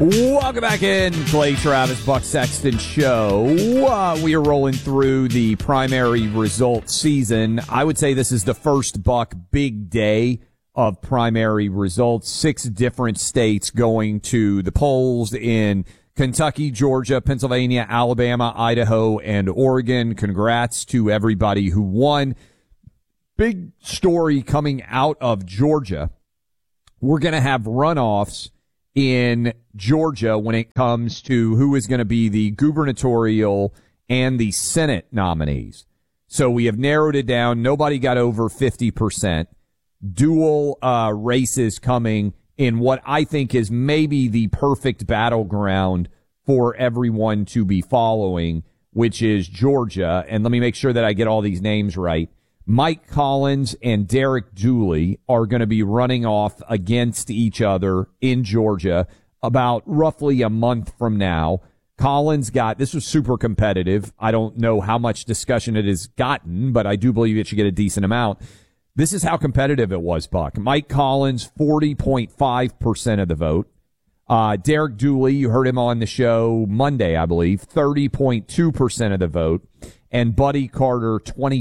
Welcome back in, Clay Travis, Buck Sexton Show. We are rolling through the primary results season. I would say this is the first Buck big day of primary results. 6 different states going to the polls in Kentucky, Georgia, Pennsylvania, Alabama, Idaho, and Oregon. Congrats to everybody who won. Big story coming out of Georgia. We're going to have runoffs in Georgia when it comes to who is going to be the gubernatorial and the Senate nominees. So we have narrowed it down. Nobody got over 50%. Dual races coming in what I think is maybe the perfect battleground for everyone to be following, which is Georgia. And let me make sure that I get all these names right. Mike Collins and Derek Dooley are going to be running off against each other in Georgia about roughly a month from now. Collins this was super competitive. I don't know how much discussion it has gotten, but I do believe it should get a decent amount. This is how competitive it was, Buck. Mike Collins, 40.5% of the vote. Derek Dooley, you heard him on the show Monday, I believe, 30.2% of the vote. And Buddy Carter,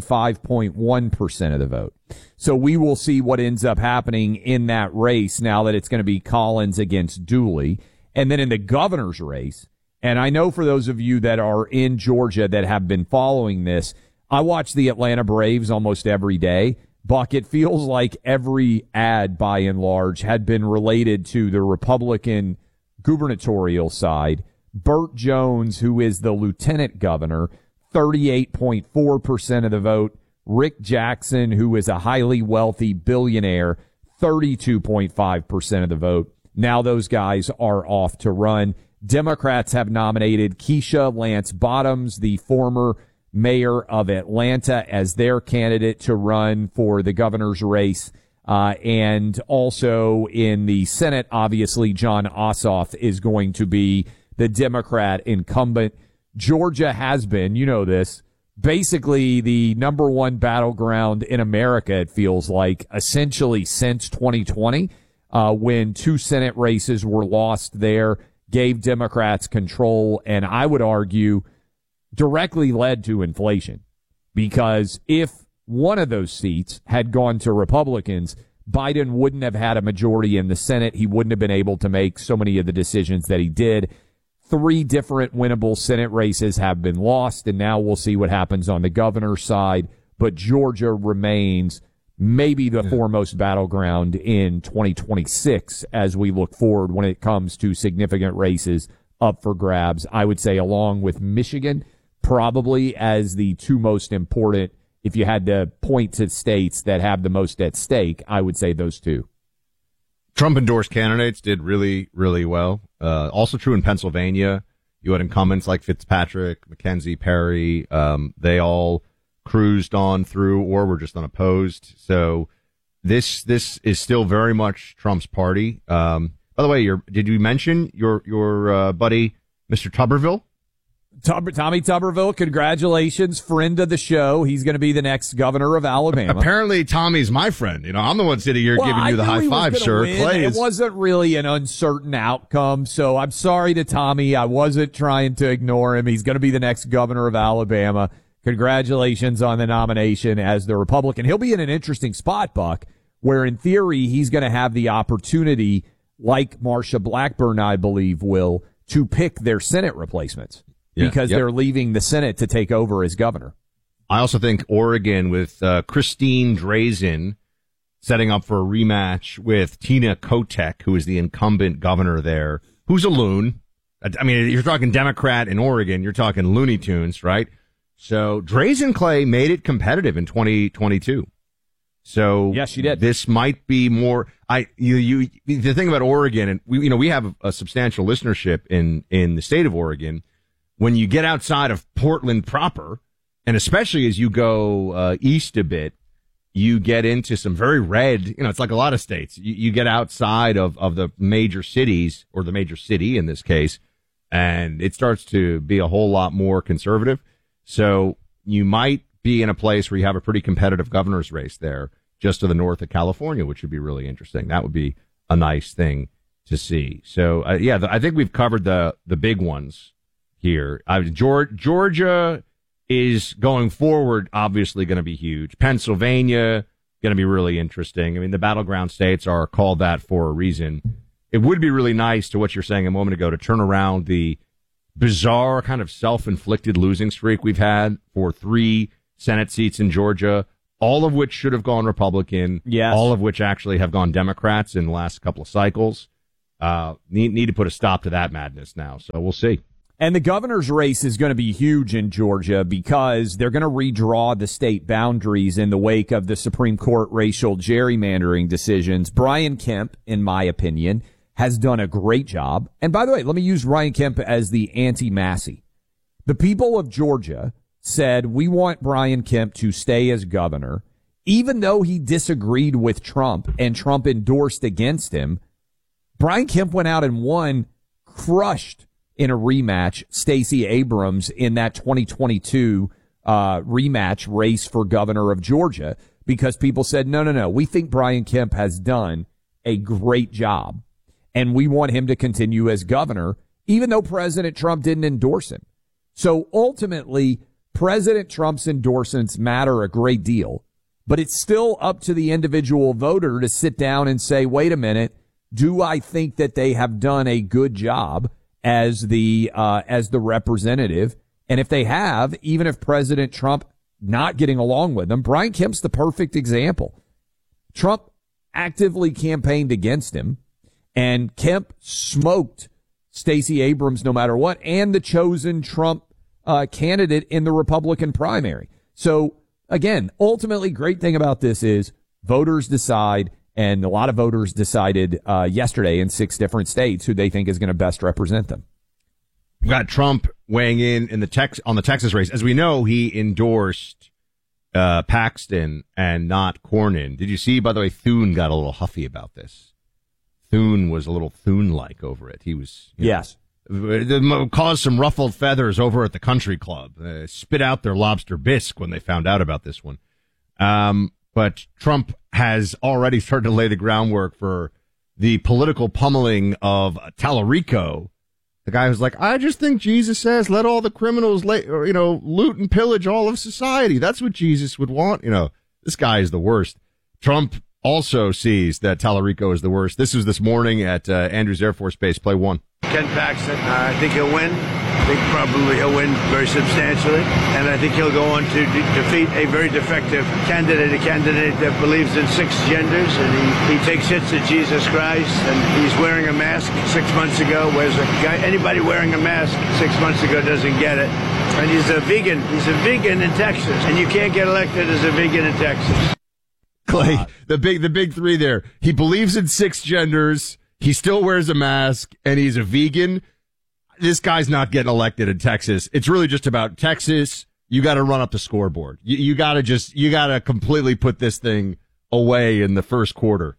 25.1% of the vote. So we will see what ends up happening in that race now that it's going to be Collins against Dooley. And then in the governor's race, and I know for those of you that are in Georgia that have been following this, I watch the Atlanta Braves almost every day. Buck, it feels like every ad, by and large, had been related to the Republican gubernatorial side. Burt Jones, who is the lieutenant governor, 38.4% of the vote. Rick Jackson, who is a highly wealthy billionaire, 32.5% of the vote. Now those guys are off to run. Democrats have nominated Keisha Lance Bottoms, the former mayor of Atlanta, as their candidate to run for the governor's race. And also in the Senate, obviously, John Ossoff is going to be the Democrat incumbent. Georgia has been, you know this, basically the number one battleground in America, it feels like, essentially since 2020, when 2 Senate races were lost there, gave Democrats control, and I would argue directly led to inflation. Because if one of those seats had gone to Republicans, Biden wouldn't have had a majority in the Senate. He wouldn't have been able to make so many of the decisions that he did. 3 different winnable Senate races have been lost, and now we'll see what happens on the governor's side. But Georgia remains maybe the foremost battleground in 2026 as we look forward when it comes to significant races up for grabs. I would say along with Michigan, probably as the 2 most important. If you had to point to states that have the most at stake, I would say those 2. Trump-endorsed candidates did really, really well. Also true in Pennsylvania. You had incumbents like Fitzpatrick, McKenzie, Perry. They all cruised on through or were just unopposed. So this is still very much Trump's party. By the way, did you mention your buddy, Mr. Tuberville? Tommy Tuberville, congratulations, friend of the show. He's going to be the next governor of Alabama. Apparently, Tommy's my friend. You know, I'm the one sitting here giving you the high five, sir. It wasn't really an uncertain outcome, so I'm sorry to Tommy. I wasn't trying to ignore him. He's going to be the next governor of Alabama. Congratulations on the nomination as the Republican. He'll be in an interesting spot, Buck, where in theory he's going to have the opportunity, like Marsha Blackburn, I believe, will, to pick their Senate replacements. Because they're leaving the Senate to take over as governor. I also think Oregon with Christine Drazan setting up for a rematch with Tina Kotek, who is the incumbent governor there, who's a loon. I mean, you're talking Democrat in Oregon, you're talking Looney Tunes, right? So Drazan, Clay, made it competitive in 2022. So yes, she did. This might be more. The thing about Oregon, and we have a substantial listenership in the state of Oregon. When you get outside of Portland proper, and especially as you go east a bit, you get into some very red, it's like a lot of states. You get outside of the major cities, or the major city in this case, and it starts to be a whole lot more conservative. So you might be in a place where you have a pretty competitive governor's race there, just to the north of California, which would be really interesting. That would be a nice thing to see. So, I think we've covered the big ones here. Georgia is going forward, obviously going to be huge. Pennsylvania, going to be really interesting. I mean, the battleground states are called that for a reason. It would be really nice, to what you're saying a moment ago, to turn around the bizarre kind of self-inflicted losing streak we've had for 3 Senate seats in Georgia, all of which should have gone Republican, yes, all of which actually have gone Democrats in the last couple of cycles. Need to put a stop to that madness now. So we'll see. And the governor's race is going to be huge in Georgia because they're going to redraw the state boundaries in the wake of the Supreme Court racial gerrymandering decisions. Brian Kemp, in my opinion, has done a great job. And by the way, let me use Brian Kemp as the anti-Massey. The people of Georgia said, we want Brian Kemp to stay as governor, even though he disagreed with Trump and Trump endorsed against him. Brian Kemp went out and won, crushed in a rematch Stacey Abrams in that 2022 rematch race for governor of Georgia, because people said, no, we think Brian Kemp has done a great job and we want him to continue as governor, even though President Trump didn't endorse him. So ultimately, President Trump's endorsements matter a great deal, but it's still up to the individual voter to sit down and say, wait a minute, do I think that they have done a good job as the representative? And if they have, even if President Trump not getting along with them, Brian Kemp's the perfect example. Trump actively campaigned against him, and Kemp smoked Stacey Abrams no matter what, and the chosen Trump candidate in the Republican primary. So again, ultimately, great thing about this is voters decide. And a lot of voters decided yesterday in 6 different states who they think is going to best represent them. We've got Trump weighing in on the Texas race. As we know, he endorsed Paxton and not Cornyn. Did you see, by the way, Thune got a little huffy about this. Thune was a little Thune-like over it. He was, yes, caused some ruffled feathers over at the country club. Spit out their lobster bisque when they found out about this one. But Trump has already started to lay the groundwork for the political pummeling of Tallarico, the guy who's like, I just think Jesus says, let all the criminals, loot and pillage all of society. That's what Jesus would want. This guy is the worst. Trump also sees that Tallarico is the worst. This was this morning at Andrews Air Force Base. Play 1. Ken Paxton, I think he'll win. I think probably he'll win very substantially. And I think he'll go on to defeat a very defective candidate, a candidate that believes in 6 genders. And he takes hits at Jesus Christ. And he's wearing a mask 6 months ago. Whereas anybody wearing a mask 6 months ago doesn't get it. And he's a vegan. He's a vegan in Texas. And you can't get elected as a vegan in Texas. Clay, the big 3 there. He believes in 6 genders. He still wears a mask, and he's a vegan. This guy's not getting elected in Texas. It's really just about Texas. You got to run up the scoreboard. You got to completely put this thing away in the first quarter.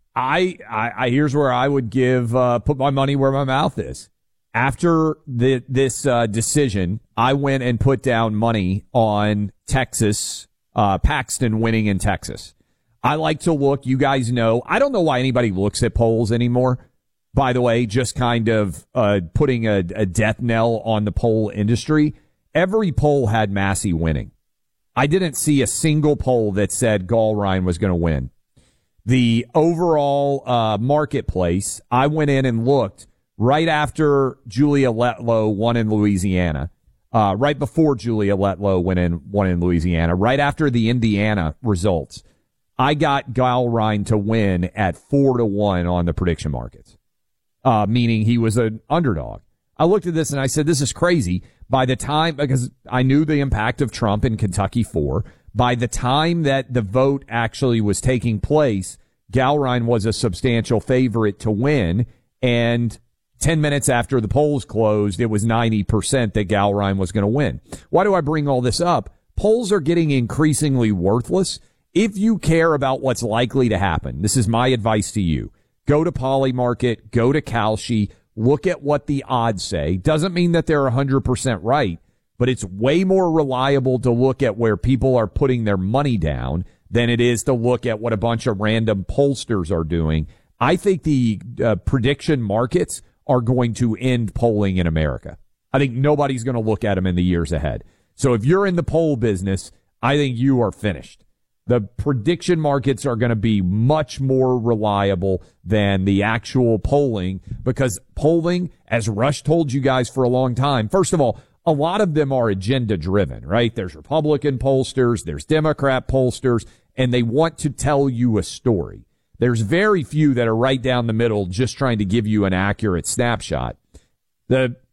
I here's where I would put my money where my mouth is. After this decision, I went and put down money on Texas, Paxton winning in Texas. I like to look, you guys know, I don't know why anybody looks at polls anymore. By the way, just kind of putting a death knell on the poll industry. Every poll had Massey winning. I didn't see a single poll that said Gallrein was going to win. The overall marketplace, I went in and looked right after Julia Letlow won in Louisiana, right before Julia Letlow won in Louisiana, right after the Indiana results. I got Gallrein to win at 4-1 on the prediction markets, meaning he was an underdog. I looked at this and I said, this is crazy. By the time, because I knew the impact of Trump in Kentucky 4, by the time that the vote actually was taking place, Gallrein was a substantial favorite to win. And 10 minutes after the polls closed, it was 90% that Gallrein was going to win. Why do I bring all this up? Polls are getting increasingly worthless. If you care about what's likely to happen, this is my advice to you. Go to Polymarket, go to Kalshi, look at what the odds say. Doesn't mean that they're 100% right, but it's way more reliable to look at where people are putting their money down than it is to look at what a bunch of random pollsters are doing. I think the prediction markets are going to end polling in America. I think nobody's going to look at them in the years ahead. So if you're in the poll business, I think you are finished. The prediction markets are going to be much more reliable than the actual polling, because polling, as Rush told you guys for a long time, first of all, a lot of them are agenda driven, right? There's Republican pollsters, there's Democrat pollsters, and they want to tell you a story. There's very few that are right down the middle just trying to give you an accurate snapshot. The